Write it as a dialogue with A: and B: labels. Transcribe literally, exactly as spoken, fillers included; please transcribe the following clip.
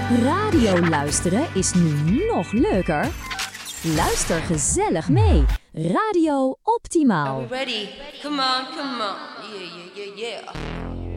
A: Radio luisteren is nu nog leuker. Luister gezellig mee. Radio Optimaal.
B: Are we ready? Come on, come on. Yeah, yeah, yeah, yeah.